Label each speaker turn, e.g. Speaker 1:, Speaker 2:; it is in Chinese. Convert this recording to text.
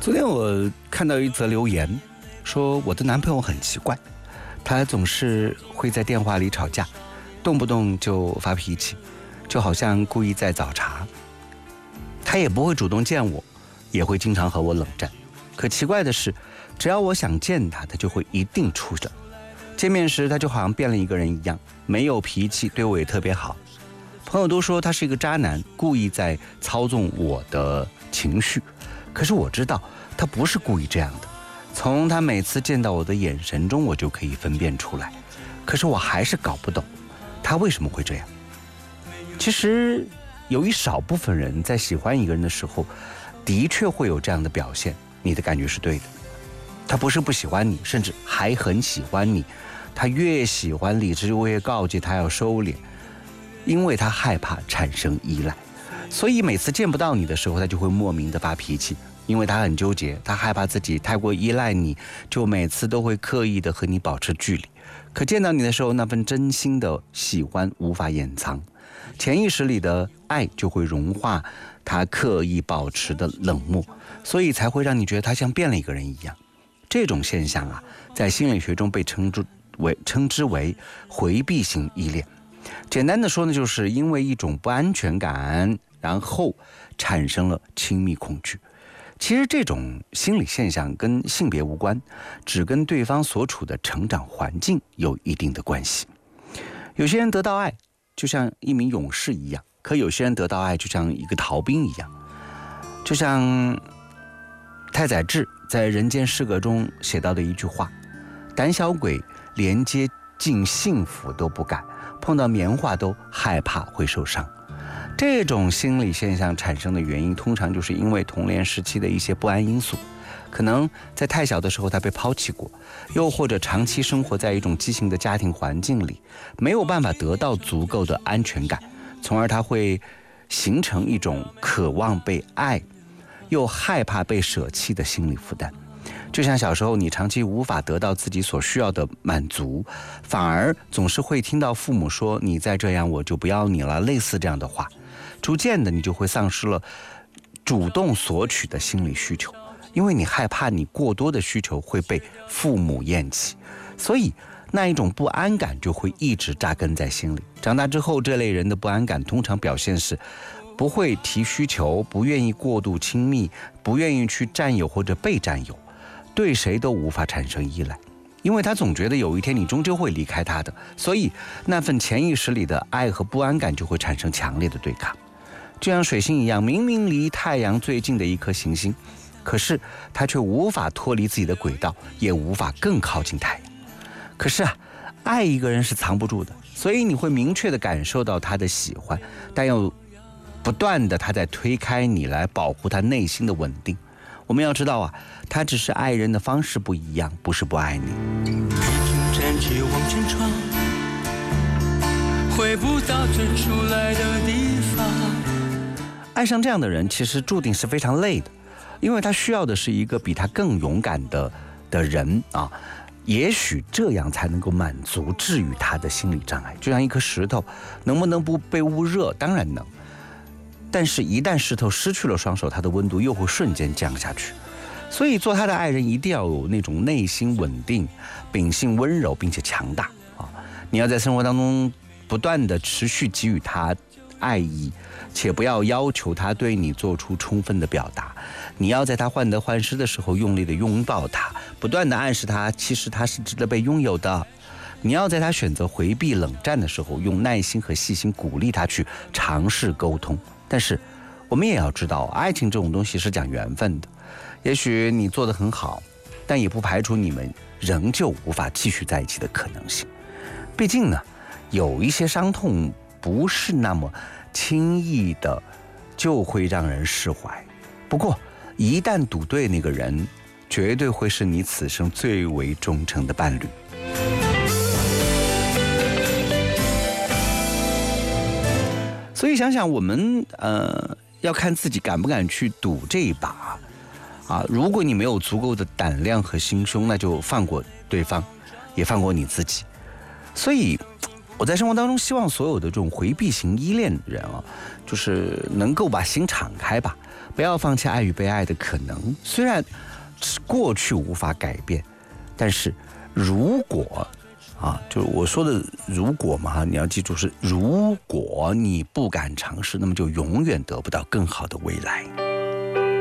Speaker 1: 昨天我看到一则留言，说我的男朋友很奇怪，他总是会在电话里吵架，动不动就发脾气，就好像故意在找茬。他也不会主动见我，也会经常和我冷战。可奇怪的是，只要我想见他，他就会一定出手。见面时他就好像变了一个人一样，没有脾气，对我也特别好。朋友都说他是一个渣男，故意在操纵我的情绪。可是我知道他不是故意这样的，从他每次见到我的眼神中，我就可以分辨出来。可是我还是搞不懂他为什么会这样。其实有一少部分人在喜欢一个人的时候，的确会有这样的表现，你的感觉是对的。他不是不喜欢你，甚至还很喜欢你，他越喜欢理智就越告诫他要收敛，因为他害怕产生依赖。所以每次见不到你的时候，他就会莫名的发脾气，因为他很纠结，他害怕自己太过依赖你，就每次都会刻意的和你保持距离。可见到你的时候，那份真心的喜欢无法掩藏，潜意识里的爱就会融化他刻意保持的冷漠，所以才会让你觉得他像变了一个人一样。这种现象啊，在心理学中被称之为回避型依恋。简单的说呢，就是因为一种不安全感，然后产生了亲密恐惧。其实这种心理现象跟性别无关，只跟对方所处的成长环境有一定的关系。有些人得到爱就像一名勇士一样，可有些人得到爱就像一个逃兵一样。就像太宰治在《人间失格》中写到的一句话：胆小鬼连接近幸福都不敢，碰到棉花都害怕会受伤。这种心理现象产生的原因，通常就是因为童年时期的一些不安因素，可能在太小的时候他被抛弃过，又或者长期生活在一种畸形的家庭环境里，没有办法得到足够的安全感，从而他会形成一种渴望被爱又害怕被舍弃的心理负担。就像小时候你长期无法得到自己所需要的满足，反而总是会听到父母说你再这样我就不要你了，类似这样的话，逐渐的你就会丧失了主动索取的心理需求，因为你害怕你过多的需求会被父母厌弃，所以那一种不安感就会一直扎根在心里。长大之后，这类人的不安感通常表现是不会提需求，不愿意过度亲密，不愿意去占有或者被占有，对谁都无法产生依赖，因为他总觉得有一天你终究会离开他的，所以那份潜意识里的爱和不安感就会产生强烈的对抗。就像水星一样，明明离太阳最近的一颗行星，可是它却无法脱离自己的轨道，也无法更靠近太阳。可是爱一个人是藏不住的，所以你会明确地感受到他的喜欢，但又不断地他在推开你来保护他内心的稳定。我们要知道他只是爱人的方式不一样，不是不爱你。
Speaker 2: 站起往前闯，回不到最初来的地方。
Speaker 1: 爱上这样的人其实注定是非常累的，因为他需要的是一个比他更勇敢的人啊。也许这样才能够满足治愈他的心理障碍。就像一颗石头能不能不被捂热，当然能，但是一旦石头失去了双手，它的温度又会瞬间降下去。所以做他的爱人一定要有那种内心稳定，秉性温柔并且强大啊！你要在生活当中不断的持续给予他爱意，且不要要求他对你做出充分的表达。你要在他患得患失的时候用力的拥抱他，不断的暗示他其实他是值得被拥有的。你要在他选择回避冷战的时候，用耐心和细心鼓励他去尝试沟通。但是我们也要知道，爱情这种东西是讲缘分的，也许你做得很好，但也不排除你们仍旧无法继续在一起的可能性。毕竟呢，有一些伤痛不是那么轻易的就会让人释怀，不过一旦赌对那个人，绝对会是你此生最为忠诚的伴侣。所以想想我们要看自己敢不敢去赌这一把啊！如果你没有足够的胆量和心胸，那就放过对方，也放过你自己。所以我在生活当中希望所有的这种回避型依恋人就是能够把心敞开吧， 不要放弃爱与被爱的可能。虽然过去无法改变，但是如果就是我说的如果嘛，你要记住是如果你不敢尝试，那么就永远得不到更好的未来。